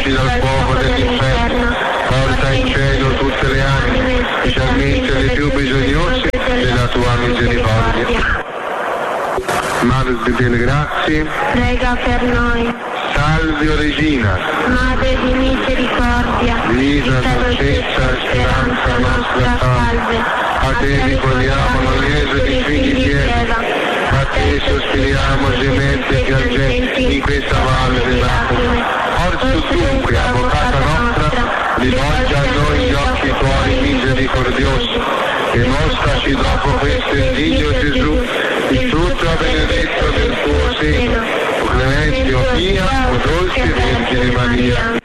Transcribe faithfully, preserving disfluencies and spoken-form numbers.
proteggi dal fuoco dell'inferno, porta in cielo tutte le anime, specialmente le più bisognose della tua misericordia. Madre di delle grazie, prega per noi. Salve Regina, Madre di misericordia, vita, dolcezza, speranza nostra salve. A te ricordiamo noi esuli figli di Eva, a te sospiriamo gementi e piangenti in questa valle delle lacrime. Orso dunque, avvocata nostra, rivolgi a noi gli occhi tuoi misericordiosi e mostraci dopo questo il Figlio Gesù, il frutto benedetto del tuo seno. Clemente, o pia, o dolce Vergine Maria,